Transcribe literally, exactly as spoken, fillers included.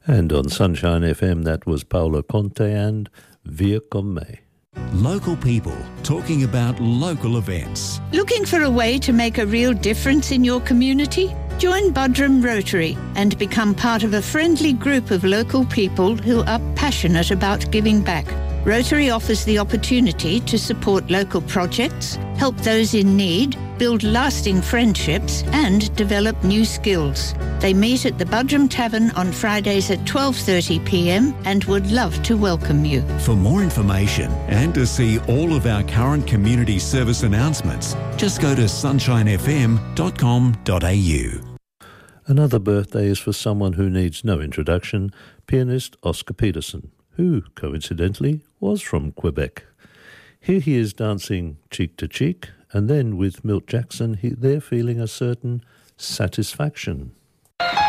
And on Sunshine F M, that was Paolo Conte and Via Con Me. Local people talking about local events. Looking for a way to make a real difference in your community? Join Buderim Rotary and become part of a friendly group of local people who are passionate about giving back. Rotary offers the opportunity to support local projects, help those in need, build lasting friendships and develop new skills. They meet at the Buderim Tavern on Fridays at twelve thirty p m and would love to welcome you. For more information and to see all of our current community service announcements, just go to sunshine f m dot com dot a u. Another birthday is for someone who needs no introduction, pianist Oscar Peterson, who, coincidentally, was from Quebec. Here he is dancing cheek to cheek, and then with Milt Jackson, he, they're feeling a certain satisfaction.